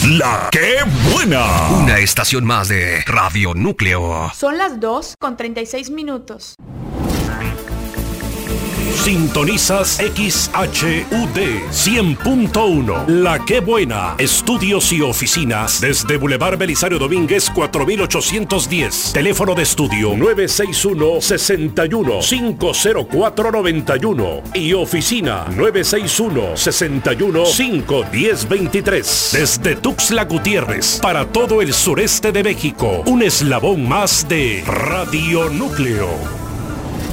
La que buena. Una estación más de Radio Núcleo. Son las 2:36. Sintonizas XHUD 100.1. La que buena. Estudios y oficinas desde Boulevard Belisario Domínguez 4810. Teléfono de estudio 961-61-50491 y oficina 961-61-51023. Desde Tuxtla Gutiérrez para todo el sureste de México. Un eslabón más de Radio Núcleo.